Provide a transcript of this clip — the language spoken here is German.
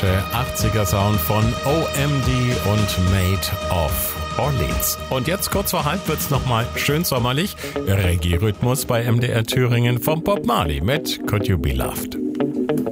frische 80er Sound von OMD und Made of Orleans. Und jetzt kurz vor halb wird's nochmal schön sommerlich. Reggae-Rhythmus bei MDR Thüringen vom Bob Marley mit Could You Be Loved.